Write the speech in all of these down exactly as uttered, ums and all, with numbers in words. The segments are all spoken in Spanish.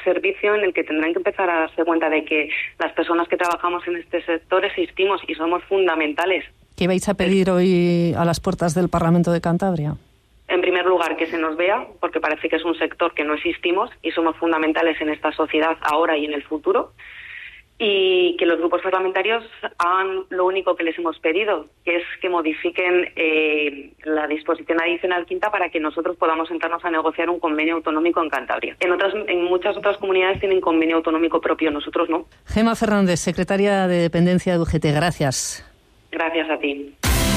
servicio en el que tendrán que empezar a darse cuenta de que las personas que trabajamos en este sector existimos y somos fundamentales. ¿Qué vais a pedir hoy a las puertas del Parlamento de Cantabria? En primer lugar, que se nos vea, porque parece que es un sector que no existimos y somos fundamentales en esta sociedad ahora y en el futuro, y que los grupos parlamentarios hagan lo único que les hemos pedido, que es que modifiquen eh, la disposición adicional quinta para que nosotros podamos sentarnos a negociar un convenio autonómico en Cantabria. En otras, en muchas otras comunidades tienen convenio autonómico propio, nosotros no. Gemma Fernández, secretaria de Dependencia de U G T, gracias. Gracias a ti.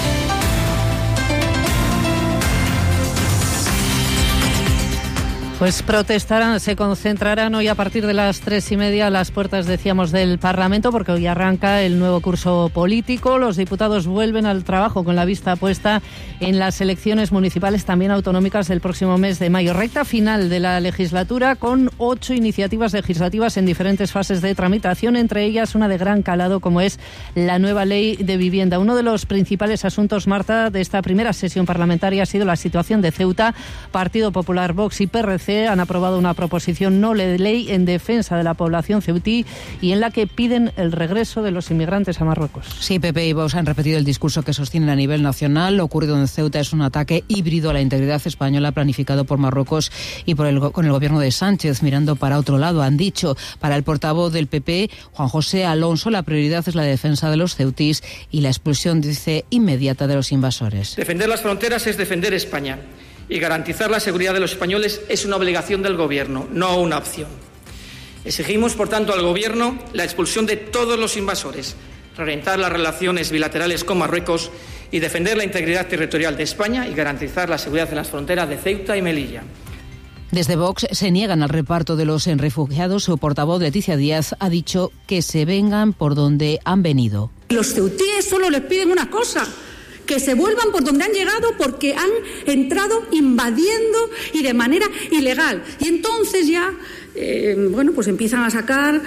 Pues protestarán, se concentrarán hoy a partir de las tres y media a las puertas, decíamos, del Parlamento, porque hoy arranca el nuevo curso político. Los diputados vuelven al trabajo con la vista puesta en las elecciones municipales, también autonómicas, del próximo mes de mayo. Recta final de la legislatura con ocho iniciativas legislativas en diferentes fases de tramitación, entre ellas una de gran calado como es la nueva ley de vivienda. Uno de los principales asuntos, Marta, de esta primera sesión parlamentaria ha sido la situación de Ceuta. Partido Popular, Vox y P R C han aprobado una proposición no de ley en defensa de la población ceutí y en la que piden el regreso de los inmigrantes a Marruecos. Sí, P P y Vox han repetido el discurso que sostienen a nivel nacional. Lo ocurrido en Ceuta es un ataque híbrido a la integridad española planificado por Marruecos y por el, con el gobierno de Sánchez mirando para otro lado. Han dicho, para el portavoz del P P, Juan José Alonso, la prioridad es la defensa de los ceutís y la expulsión, dice, inmediata de los invasores. Defender las fronteras es defender España. Y garantizar la seguridad de los españoles es una obligación del Gobierno, no una opción. Exigimos, por tanto, al Gobierno la expulsión de todos los invasores, reorientar las relaciones bilaterales con Marruecos y defender la integridad territorial de España y garantizar la seguridad en las fronteras de Ceuta y Melilla. Desde Vox se niegan al reparto de los refugiados. Su portavoz, Leticia Díaz, ha dicho que se vengan por donde han venido. Los ceutíes solo les piden una cosa: que se vuelvan por donde han llegado, porque han entrado invadiendo y de manera ilegal. Y entonces ya, eh, bueno, pues empiezan a sacar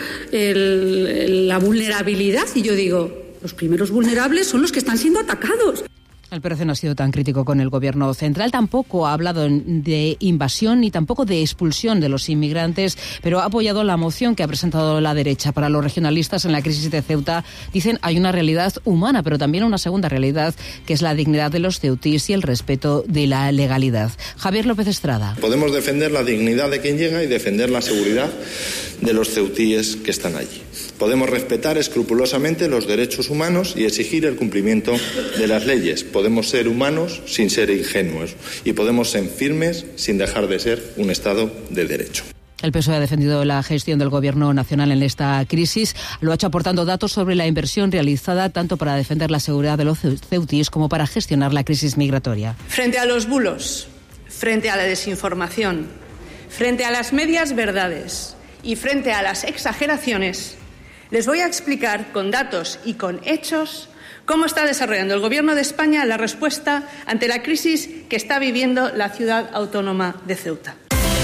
el, el, la vulnerabilidad. Y yo digo, los primeros vulnerables son los que están siendo atacados. El P R C no ha sido tan crítico con el Gobierno central, tampoco ha hablado de invasión ni tampoco de expulsión de los inmigrantes, pero ha apoyado la moción que ha presentado la derecha. Para los regionalistas en la crisis de Ceuta, dicen, hay una realidad humana, pero también una segunda realidad, que es la dignidad de los ceutís y el respeto de la legalidad. Javier López Estrada. Podemos defender la dignidad de quien llega y defender la seguridad de los ceutíes que están allí. Podemos respetar escrupulosamente los derechos humanos y exigir el cumplimiento de las leyes. Podemos ser humanos sin ser ingenuos y podemos ser firmes sin dejar de ser un Estado de derecho. El P S O E ha defendido la gestión del Gobierno nacional en esta crisis. Lo ha hecho aportando datos sobre la inversión realizada tanto para defender la seguridad de los ceutíes como para gestionar la crisis migratoria. Frente a los bulos, frente a la desinformación, frente a las medias verdades y frente a las exageraciones, les voy a explicar con datos y con hechos cómo está desarrollando el Gobierno de España la respuesta ante la crisis que está viviendo la ciudad autónoma de Ceuta.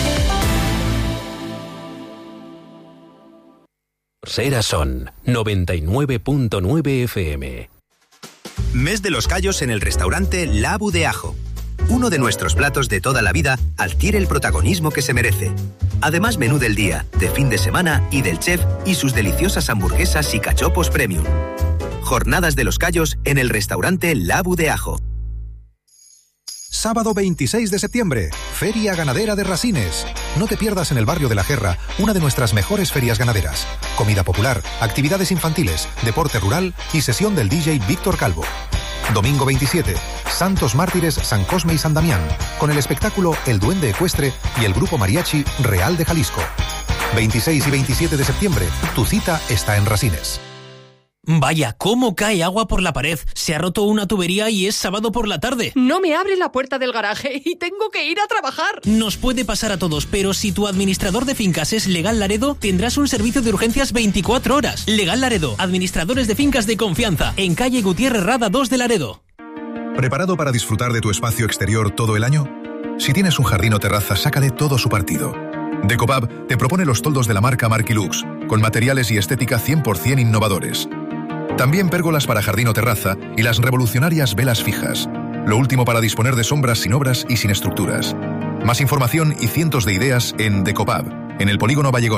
Sera Son noventa y nueve punto nueve F M. Mes de los callos en el restaurante La Abu de Ajo. Uno de nuestros platos de toda la vida adquiere el protagonismo que se merece. Además, menú del día, de fin de semana y del chef y sus deliciosas hamburguesas y cachopos premium. Jornadas de los callos en el restaurante La Abu de Ajo. Sábado veintiséis de septiembre, Feria Ganadera de Rasines. No te pierdas en el barrio de La Guerra una de nuestras mejores ferias ganaderas. Comida popular, actividades infantiles, deporte rural y sesión del D J Víctor Calvo. Domingo veintisiete, Santos Mártires San Cosme y San Damián, con el espectáculo El Duende Ecuestre y el grupo mariachi Real de Jalisco. veintiséis y veintisiete de septiembre, tu cita está en Rasines. Vaya, cómo cae agua por la pared. Se ha roto una tubería y es sábado por la tarde. No me abre la puerta del garaje y tengo que ir a trabajar. Nos puede pasar a todos, pero si tu administrador de fincas es Legal Laredo, tendrás un servicio de urgencias veinticuatro horas. Legal Laredo, administradores de fincas de confianza, en calle Gutiérrez Rada dos de Laredo. ¿Preparado para disfrutar de tu espacio exterior todo el año? Si tienes un jardín o terraza, sácale todo su partido. Decopab te propone los toldos de la marca Marquilux, con materiales y estética cien por ciento innovadores. También pérgolas para jardín o terraza y las revolucionarias velas fijas. Lo último para disponer de sombras sin obras y sin estructuras. Más información y cientos de ideas en Decopab, en el Polígono Vallegón.